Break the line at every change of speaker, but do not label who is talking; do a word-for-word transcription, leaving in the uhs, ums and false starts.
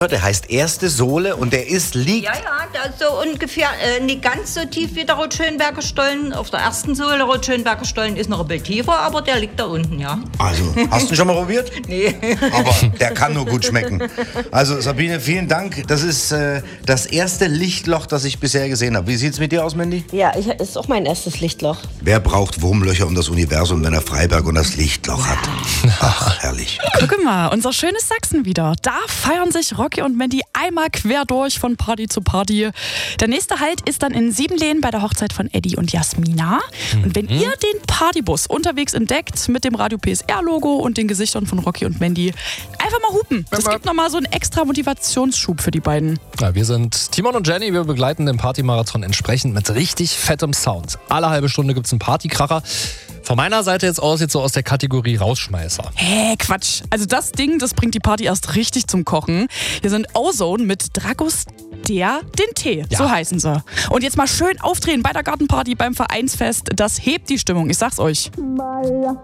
Der heißt Erste Sohle und der ist, liegt...
Ja, ja, da ist so ungefähr, äh, nicht ganz so tief wie der Rotschönberger Stollen. Auf der ersten Sohle, der Rotschönberger Stollen ist noch ein bisschen tiefer, aber der liegt da unten, ja.
Also, hast du ihn schon mal probiert?
Nee.
Aber der kann nur gut schmecken. Also Sabine, vielen Dank. Das ist äh, das erste Lichtloch, das ich bisher gesehen habe. Wie sieht's mit dir aus, Mandy?
Ja, ich, ist auch mein erstes Lichtloch.
Wer braucht Wurmlöcher um das Universum, wenn er Freiberg und das Lichtloch hat? Ach, herrlich.
Guck mal, unser schönes Sachsen wieder. Da feiern sich Rocky und Mandy einmal quer durch von Party zu Party. Der nächste Halt ist dann in Siebenlehn bei der Hochzeit von Eddie und Jasmina. Und wenn ihr den Partybus unterwegs entdeckt mit dem Radio P S R-Logo und den Gesichtern von Rocky und Mandy, einfach mal hupen. Das gibt nochmal so einen extra Motivationsschub für die beiden.
Ja, wir sind Timon und Jenny. Wir begleiten den Partymarathon entsprechend mit richtig fettem Sound. Alle halbe Stunde gibt es einen Partykracher. Von meiner Seite jetzt aus, jetzt so aus der Kategorie Rausschmeißer.
Hä, Quatsch. Also das Ding, das bringt die Party erst richtig zum Kochen. Hier sind Ozone mit Dragos der den Tee. Ja. So heißen sie. Und jetzt mal schön aufdrehen bei der Gartenparty beim Vereinsfest. Das hebt die Stimmung, ich sag's euch.